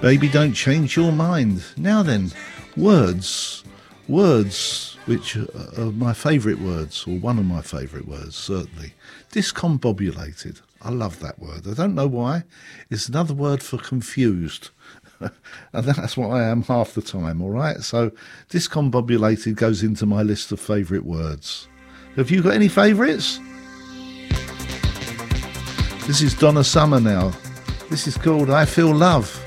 Baby, don't change your mind. Now then, words which are my favourite words, or one of my favourite words, certainly. Discombobulated. I love that word. I don't know why. It's another word for confused. And that's what I am half the time, all right? So discombobulated goes into my list of favourite words. Have you got any favourites? This is Donna Summer now. This is called I Feel Love.